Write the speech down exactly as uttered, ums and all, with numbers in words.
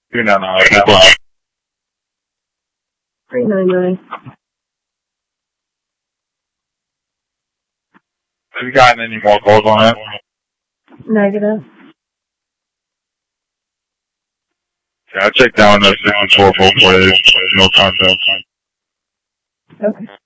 Two nine nine. Okay. Three nine nine. Have you gotten any more calls on it? Negative. Yeah, I checked down the six four four four. No contact. Okay.